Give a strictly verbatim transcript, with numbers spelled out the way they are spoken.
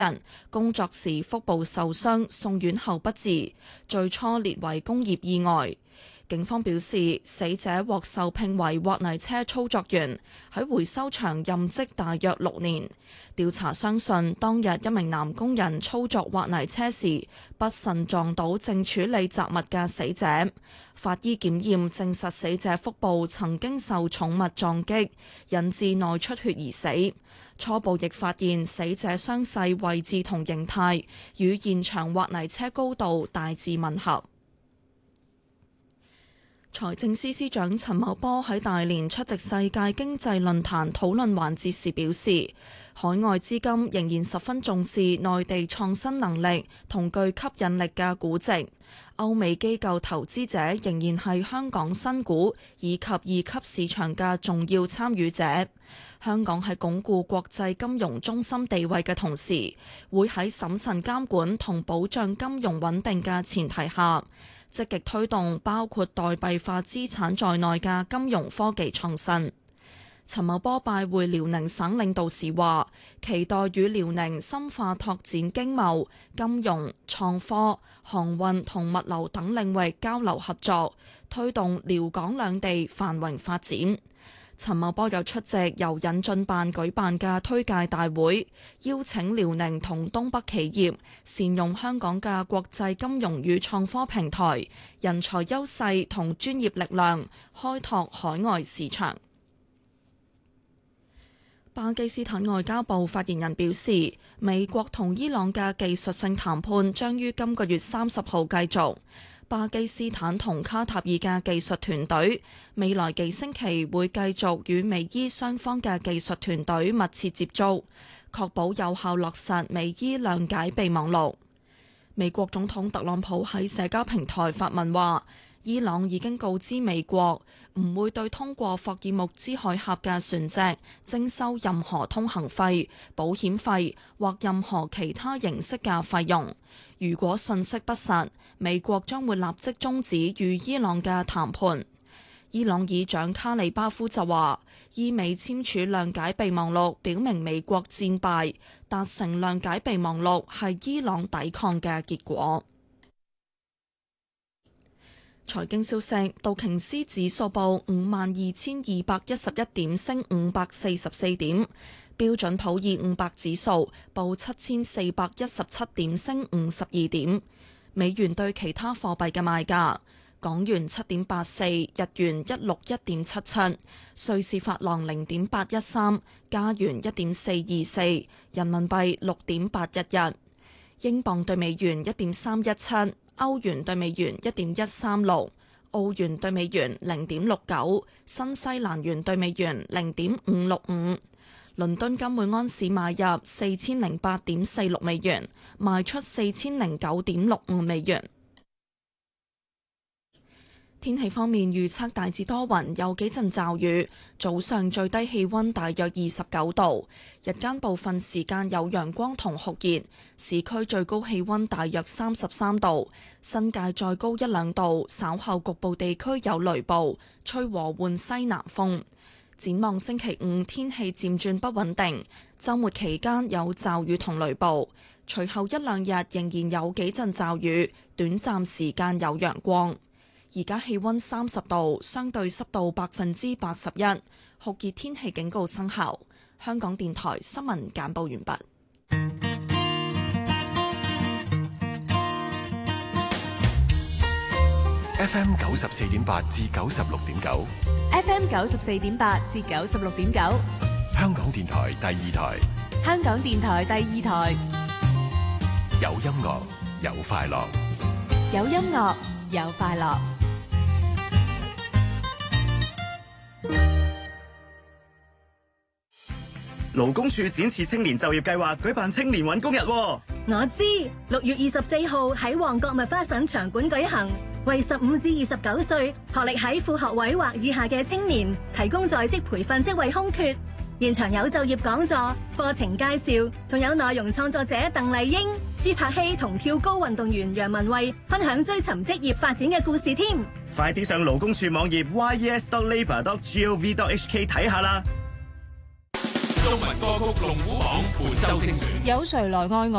人工作時腹部受傷，送院後不治，最初列為工業意外。警方表示，死者獲受聘為挖泥車操作員，喺回收場任職大約六年。調查相信，當日一名男工人操作挖泥車時，不慎撞到正處理雜物嘅死者。法醫檢驗證實死者腹部曾經受重物撞擊，引致內出血而死。初步亦發現死者傷勢位置同形態與現場挖泥車高度大致吻合。財政司司長陳茂波喺大連出席世界經濟論壇討論環節時表示，海外資金仍然十分重視內地創新能力同具吸引力嘅估值，歐美機構投資者仍然係香港新股以及二級市場嘅重要參與者。香港喺鞏固國際金融中心地位嘅同時，會喺審慎監管同保障金融穩定嘅前提下，積極推動包括代幣化資產在內嘅金融科技創新。陳茂波拜會遼寧省領導時話，期待與遼寧深化拓展經貿、金融、創科、航運同物流等領域交流合作，推動遼港兩地繁榮發展。陳茂波又出席由引進辦舉辦嘅推介大會，邀請遼寧同東北企業善用香港嘅國際金融與創科平台、人才優勢同專業力量，開拓海外市場。巴基斯坦外交部發言人表示，美國同伊朗嘅技術性談判將於今個月三十號繼續。巴基斯坦同卡塔爾嘅技術團隊未來幾星期會繼續與美伊雙方嘅技術團隊密切接觸，確保有效落實美伊諒解備忘錄。美國總統特朗普喺社交平台發文話，伊朗已經告知美國唔會對通過霍爾木茲海峽嘅船隻徵收任何通行費、保險費或任何其他形式嘅費用。如果信息不實，美國將會立即終止與伊朗嘅談判。伊朗議長卡里巴夫就話，伊美簽署諒解備忘錄，表明美國戰敗，達成諒解備忘錄係伊朗抵抗嘅結果。財經消息，道瓊斯指數報五萬二千二百一十一點，升五百四十四點。標準普爾五百指數報七千四百一十七點，升五十二點。美元對其他貨幣嘅賣價：港元七點八四，日元一六一點七七，瑞士法郎零點八一三，加元一點四二四，人民幣六點八一一，英鎊對美元一點三一七，歐元對美元一點一三六，澳元對美元零點六九，新西蘭元對美元零點五六五。倫敦金每安士買入四千零八點四六美元，賣出四千零九點六五美元。天氣方面預測大致多雲，有幾陣驟雨，早上最低氣溫大約二十九度，日間部分時間有陽光同酷熱，市區最高氣溫大約三十三度，新界再高一兩度，稍後局部地區有雷暴，吹和緩西南風。展望星期五天氣漸轉不穩定，週末期間有驟雨同雷暴，隨後一兩日仍然有幾陣驟雨，短暫時間有陽光。而家氣溫三十度，相對濕度百分之八十一，酷熱天氣警告生效。香港電台新聞簡報完畢。 F M 九十四點八至九十六點九 ，F M 九十四點八至九十六點九， 香港電台第二台， 香港電台第二台， 有音樂有快樂， 有音樂有快樂。 勞工處展示青年就業計劃舉辦青年搵工日。 我知，六月二十四號喺旺角麥花臣場館舉行，為十五至二十九歲學歷喺副學位或以下嘅青年提供在職培訓職位空缺，現場有就業講座、課程介紹，仲有內容創作者鄧麗英、朱柏希同跳高運動員楊文蔚分享追尋職業發展嘅故事添。 快啲上勞工處網頁 y e s dot labour dot gov dot h k 睇下啦！ 中文歌曲龍虎榜本周精選。 有誰來愛我？